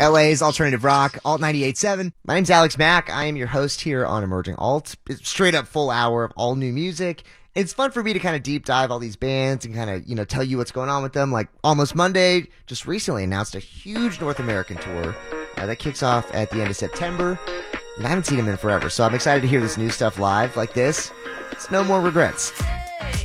LA's alternative rock, Alt 98.7. My name's Alex Mack. I am your host here on Emerging Alt. It's straight up full hour of all new music. It's fun for me to kind of deep dive all these bands and kind of, tell you what's going on with them. Like Almost Monday just recently announced a huge North American tour that kicks off at the end of September. And I haven't seen them in forever, so I'm excited to hear this new stuff live like this. It's No More Regrets.